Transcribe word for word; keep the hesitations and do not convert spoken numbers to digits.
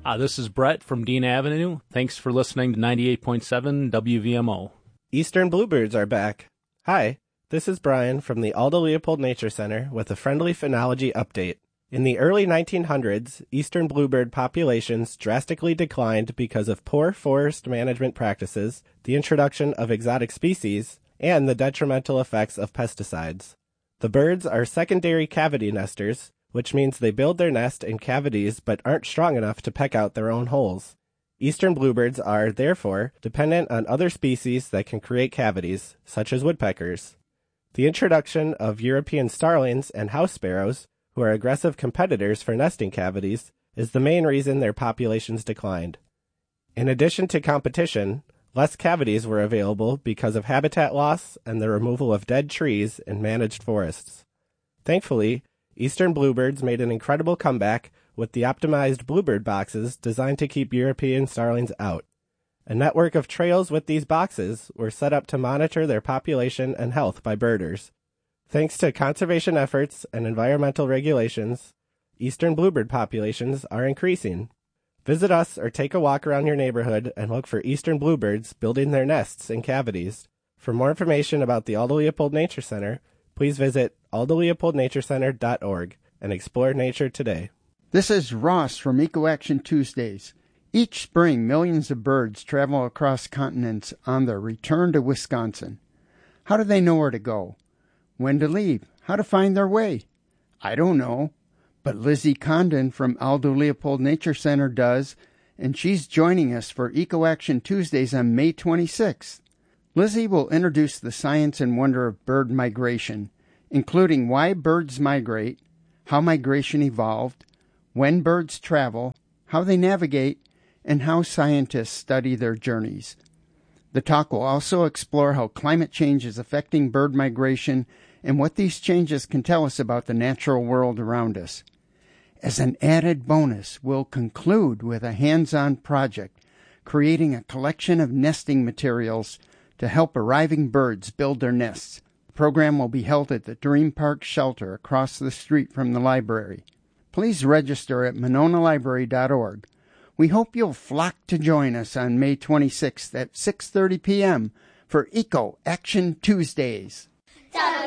Uh, this is Brett from Dean Avenue. Thanks for listening to ninety-eight point seven W V M O. Eastern bluebirds are back. Hi, this is Brian from the Aldo Leopold Nature Center with a friendly phenology update. In the early nineteen hundreds, eastern bluebird populations drastically declined because of poor forest management practices, the introduction of exotic species, and the detrimental effects of pesticides. The birds are secondary cavity nesters, which means they build their nest in cavities but aren't strong enough to peck out their own holes. Eastern bluebirds are, therefore, dependent on other species that can create cavities, such as woodpeckers. The introduction of European starlings and house sparrows, who are aggressive competitors for nesting cavities, is the main reason their populations declined. In addition to competition, less cavities were available because of habitat loss and the removal of dead trees in managed forests. Thankfully, eastern bluebirds made an incredible comeback with the optimized bluebird boxes designed to keep European starlings out. A network of trails with these boxes were set up to monitor their population and health by birders. Thanks to conservation efforts and environmental regulations, eastern bluebird populations are increasing. Visit us or take a walk around your neighborhood and look for eastern bluebirds building their nests in cavities. For more information about the Aldo Leopold Nature Center, please visit aldo leopold nature center dot org and explore nature today. This is Ross from Eco Action Tuesdays. Each spring, millions of birds travel across continents on their return to Wisconsin. How do they know where to go? When to leave? How to find their way? I don't know, but Lizzie Condon from Aldo Leopold Nature Center does, and she's joining us for Eco Action Tuesdays on May twenty-sixth. Lizzie will introduce the science and wonder of bird migration, including why birds migrate, how migration evolved, when birds travel, how they navigate, and how scientists study their journeys. The talk will also explore how climate change is affecting bird migration and what these changes can tell us about the natural world around us. As an added bonus, we'll conclude with a hands-on project creating a collection of nesting materials to help arriving birds build their nests. The program will be held at the Dream Park Shelter across the street from the library. Please register at monona library dot org. We hope you'll flock to join us on May twenty-sixth at six thirty p.m. for Eco Action Tuesdays.